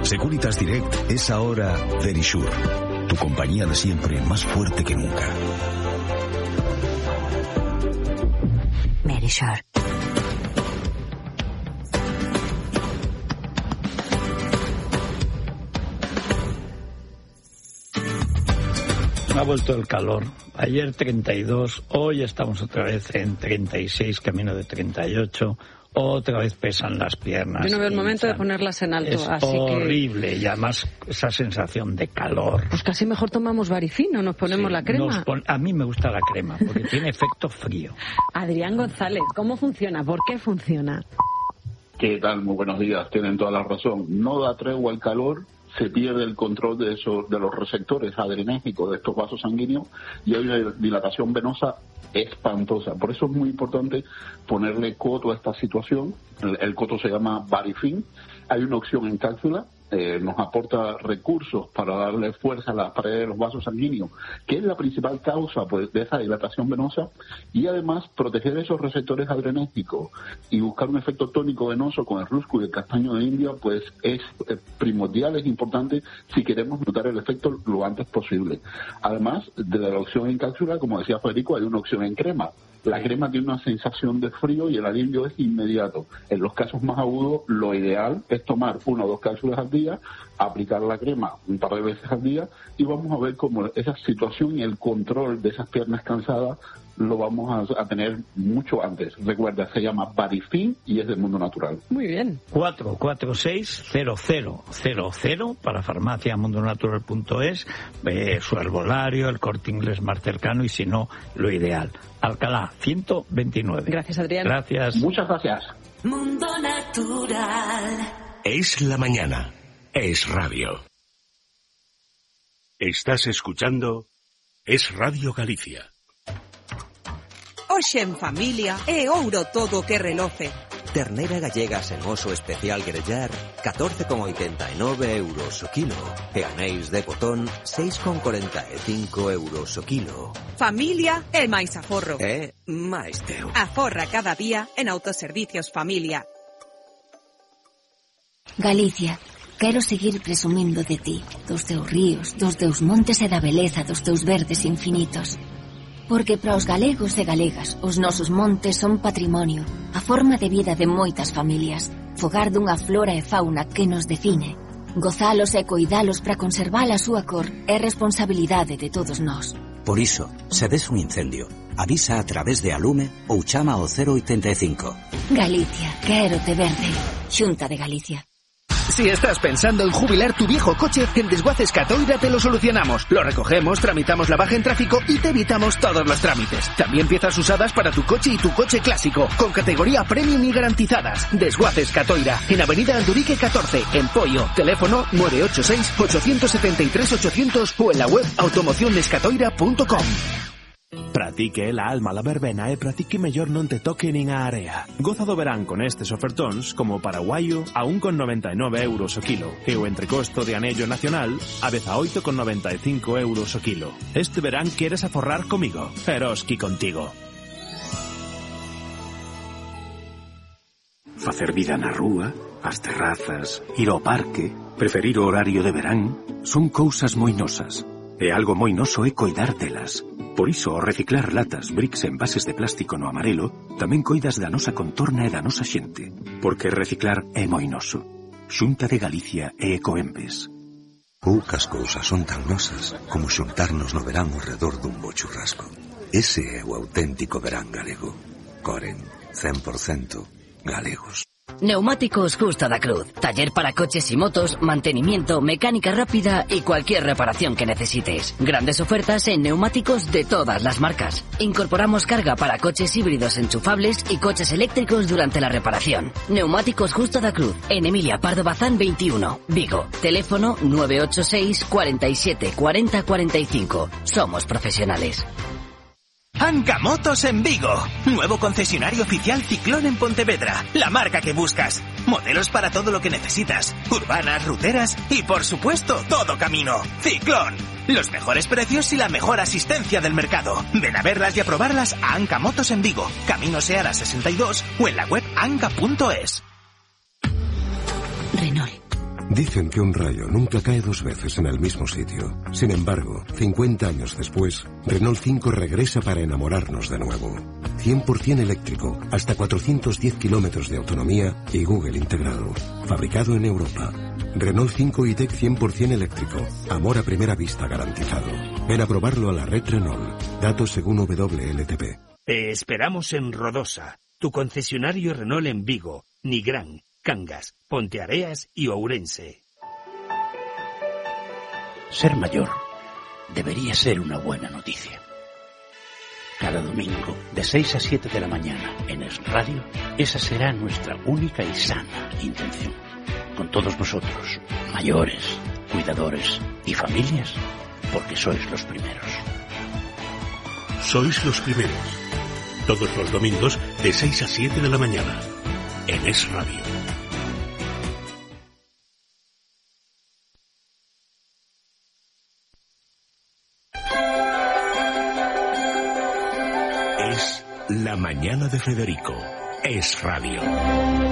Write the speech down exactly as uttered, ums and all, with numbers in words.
Securitas Direct es ahora Verisure, tu compañía de siempre más fuerte que nunca. Verisure. Ha vuelto el calor. Ayer treinta y dos, hoy estamos otra vez en treinta y seis, camino de treinta y ocho. Otra vez pesan las piernas. Yo no veo el momento de ponerlas en alto. Es así horrible que... y además esa sensación de calor. Pues casi mejor tomamos Varifin, ¿o nos ponemos Sí, la crema? Pon... A mí me gusta la crema porque tiene efecto frío. Adrián González, ¿cómo funciona? ¿Por qué funciona? ¿Qué tal? Muy buenos días. Tienen toda la razón. No da tregua al calor. Se pierde el control de esos, de los receptores adrenérgicos de estos vasos sanguíneos y hay una dilatación venosa espantosa. Por eso es muy importante ponerle coto a esta situación. El, el coto se llama Varifin. Hay una opción en cápsula. Eh, nos aporta recursos para darle fuerza a las paredes de los vasos sanguíneos, que es la principal causa pues, de esa dilatación venosa, y además proteger esos receptores adrenérgicos y buscar un efecto tónico venoso con el rusco y el castaño de India, pues es eh, primordial, es importante si queremos notar el efecto lo antes posible. Además de la opción en cápsula, como decía Federico, hay una opción en crema. La crema tiene una sensación de frío y el alivio es inmediato. En los casos más agudos, lo ideal es tomar una o dos cápsulas al día, aplicar la crema un par de veces al día y vamos a ver cómo esa situación y el control de esas piernas cansadas lo vamos a, a tener mucho antes. Recuerda, se llama Varifin y es del mundo natural. Muy bien. cuatro cuatro seis cero cero cero cero para farmacia mundo natural punto es, eh, su herbolario, el Corte Inglés más cercano y si no, lo ideal. Alcalá, ciento veintinueve. Gracias, Adrián. Gracias. Muchas gracias. Mundo Natural. Es la mañana. Es radio. Estás escuchando Es Radio Galicia. Hoxe en familia é ouro todo o que reloce. Ternera gallega sen oso especial grellar, catorce con oitenta e nove euros o kilo. E anéis de botón, seis con cuarenta e cinco euros o kilo. Familia é máis aforro. É máis teu. Aforra cada día en Autoservicios Familia. Galicia, quero seguir presumindo de ti, dos teus ríos, dos teus montes e da beleza dos teus verdes infinitos. Porque para os galegos e galegas, os nosos montes son patrimonio, a forma de vida de moitas familias, fogar dunha flora e fauna que nos define. Gozalos e coidalos para conservar a súa cor é responsabilidade de todos nós. Por iso, se ves un incendio, avisa a través de Alume ou chama ao cero oitenta e cinco. Galicia, quero te verde. Xunta de Galicia. Si estás pensando en jubilar tu viejo coche, en Desguaces Catoira te lo solucionamos. Lo recogemos, tramitamos la baja en tráfico y te evitamos todos los trámites. También piezas usadas para tu coche y tu coche clásico, con categoría premium y garantizadas. Desguaces Catoira, en Avenida Andurique catorce, en Poio. Teléfono nueve ocho seis, ocho siete tres, ocho cero cero o en la web automocionescatoira punto com. Pratique la alma la verbena e pratique mellor non te toque nin a area. Goza do verán con estes ofertóns como paraguayo a un con noventa e nove euros o kilo e o entrecosto de anello nacional a dezaoito con noventa e cinco euros o kilo. Este verán queres aforrar comigo, Eroski contigo. Facer vida na rúa, as terrazas, ir ao parque, preferir o horario de verán, son cousas moi nosas. E algo moi noso é coidar delas. Por iso, ao reciclar latas, bricks e envases de plástico no amarelo, tamén coidas da nosa contorna e da nosa xente. Porque reciclar é moi noso. Xunta de Galicia e Ecoembes. Poucas cousas son tan nosas como xuntarnos no verán ao redor dun bo churrasco. Ese é o auténtico verán galego. Coren, cen por cento galegos. Neumáticos Justo da Cruz. Taller para coches y motos, mantenimiento, mecánica rápida y cualquier reparación que necesites. Grandes ofertas en neumáticos de todas las marcas. Incorporamos carga para coches híbridos enchufables y coches eléctricos durante la reparación. Neumáticos Justo da Cruz. En Emilia Pardo Bazán veintiuno, Vigo. Teléfono nueve ocho seis, cuarenta y siete, cuarenta, cuarenta y cinco. Somos profesionales. Anca Motos en Vigo. Nuevo concesionario oficial Ciclón en Pontevedra. La marca que buscas. Modelos para todo lo que necesitas. Urbanas, ruteras y, por supuesto, todo camino. Ciclón. Los mejores precios y la mejor asistencia del mercado. Ven a verlas y a probarlas a Anca Motos en Vigo. Camino Seara sesenta y dos o en la web anca punto es. Renault. Dicen que un rayo nunca cae dos veces en el mismo sitio. Sin embargo, cincuenta años después, Renault cinco regresa para enamorarnos de nuevo. cien por cien eléctrico, hasta cuatrocientos diez kilómetros de autonomía y Google integrado. Fabricado en Europa. Renault cinco E-Tech cien por cien eléctrico. Amor a primera vista garantizado. Ven a probarlo a la red Renault. Datos según W L T P. Te esperamos en Rodosa, tu concesionario Renault en Vigo, Nigrán, Cangas, Ponteareas y Ourense. Ser mayor debería ser una buena noticia. Cada domingo, de seis a siete de la mañana, en Es Radio, esa será nuestra única y sana intención. Con todos vosotros, mayores, cuidadores y familias, porque sois los primeros. Sois los primeros. Todos los domingos, de seis a siete de la mañana, en Es Radio. Es La Mañana de Federico. Es Radio.